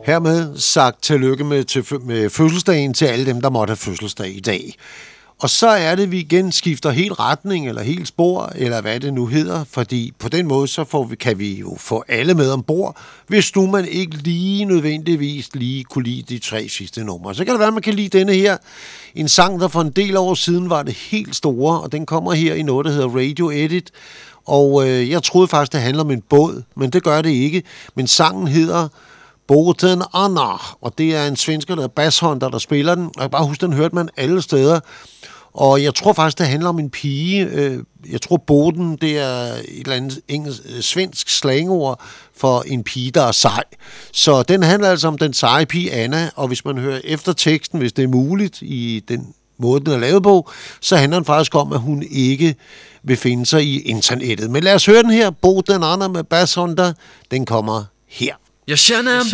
Hermed sagt tillykke med fødselsdagen til alle dem, der måtte have fødselsdag i dag. Og så er det, vi igen skifter helt retning, eller helt spor, eller hvad det nu hedder, fordi på den måde, så kan vi jo få alle med ombord, hvis nu man ikke lige nødvendigvis kunne lide de 3 sidste numre. Så kan det være, at man kan lide denne her. En sang, der for en del år siden var det helt store, og den kommer her i noget, der hedder Radio Edit. Og jeg troede faktisk, det handler om en båd, men det gør det ikke. Men sangen hedder Båten Anna, og det er en svensker, der er basshånder, der spiller den. Og jeg bare husker, den hørte man alle steder. Og jeg tror faktisk, det handler om en pige. Jeg tror, båden, det er et eller andet svensk slangord for en pige, der er sej. Så den handler altså om den seje pige Anna, og hvis man hører efter teksten, hvis det er muligt i den måde, den er lavet på, så handler den faktisk om, at hun ikke vil finde sig i internettet. Men lad os høre den her, Båten Anna med basshånder. Den kommer her. Jag känner en